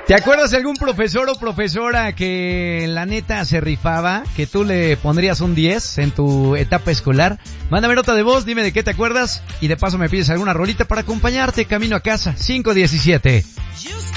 ¿Te acuerdas de algún profesor o profesora que la neta se rifaba, que tú le pondrías un 10 en tu etapa escolar? Mándame nota de voz, dime de qué te acuerdas y de paso me pides alguna rolita para acompañarte camino a casa. 517.